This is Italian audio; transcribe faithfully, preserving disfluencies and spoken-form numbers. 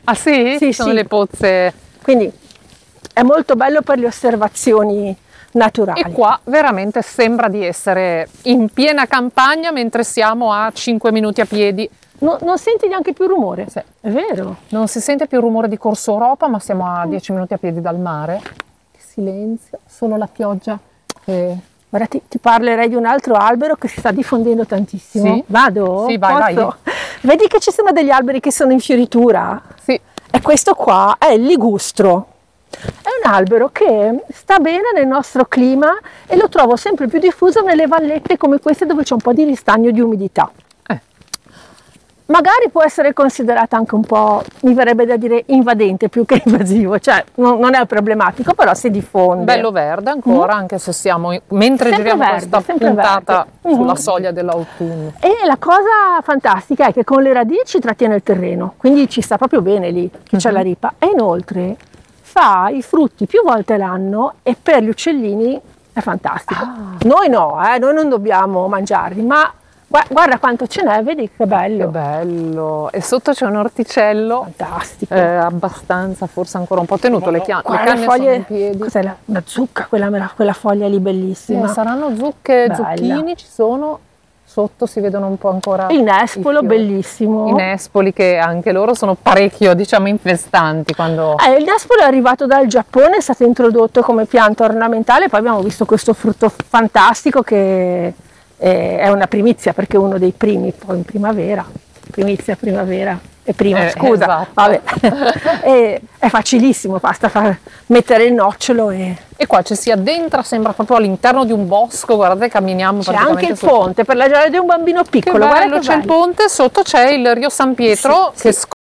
Ah sì? Sì, Sono sì. le pozze. Quindi è molto bello per le osservazioni naturali. E qua veramente sembra di essere in piena campagna mentre siamo a cinque minuti a piedi. No, non senti neanche più rumore, Sì. è vero. Non si sente più il rumore di Corso Europa, ma siamo a dieci minuti a piedi dal mare. Silenzio, solo la pioggia. E... Ora ti, ti parlerei di un altro albero che si sta diffondendo tantissimo. Sì? Vado? Sì, vai, Posso? vai. Vedi che ci sono degli alberi che sono in fioritura? Sì. E questo qua è il ligustro. È un albero che sta bene nel nostro clima e lo trovo sempre più diffuso nelle vallette come queste dove c'è un po' di ristagno di umidità. Eh. Magari può essere considerato anche un po', mi verrebbe da dire, invadente più che invasivo, cioè non, non è problematico, però si diffonde. Bello verde ancora, Mm. anche se siamo, in- mentre Sempre giriamo verde, questa sempre puntata verde. sulla Mm. soglia dell'autunno. E la cosa fantastica è che con le radici trattiene il terreno, quindi ci sta proprio bene lì che c'è Mhm. la ripa. E inoltre fa i frutti più volte l'anno e per gli uccellini è fantastico. Ah. Noi no, eh, noi non dobbiamo mangiarli, ma gua- guarda quanto ce n'è, vedi che bello. Che bello! E sotto c'è un orticello, Fantastico. eh, abbastanza, forse ancora un po' tenuto, le, chia- le Guarda canne le foglie, sono in piedi. cos'è la, una zucca, quella, mera- quella foglia lì bellissima. Eh, saranno zucche, Bella. zucchini, ci sono, sotto si vedono un po' ancora Il nespolo, i fiori. bellissimo. I nespoli che anche loro sono parecchio, diciamo, infestanti quando... Eh, il nespolo è arrivato dal Giappone, è stato introdotto come pianta ornamentale, poi abbiamo visto questo frutto fantastico che eh, è una primizia perché è uno dei primi poi in primavera, primizia primavera e prima, Eh, scusa, esatto. vabbè. E è facilissimo, basta far mettere il nocciolo e E qua ci si addentra, sembra proprio all'interno di un bosco, guardate, camminiamo c'è praticamente anche il sul- ponte per la gioia di un bambino Che piccolo. Guarda bello, che c'è il bello. ponte, sotto c'è il Rio San Pietro Sì, che sì.